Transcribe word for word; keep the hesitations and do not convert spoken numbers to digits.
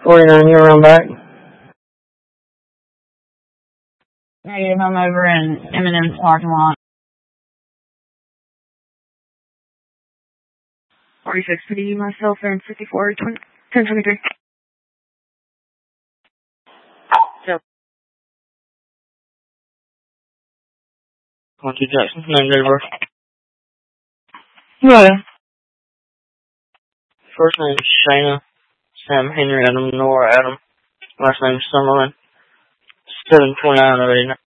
forty-nine, you're around back. Negative, I'm over in M and M's parking lot. forty-six, P D, myself, and fifty-four, ten twenty-three. Yep. One two Jackson, name deliver. Right. First name is Shayna, Sam Henry Adam, Nora Adam. Last name is Summerlin. seven twenty-nine of eighty-nine.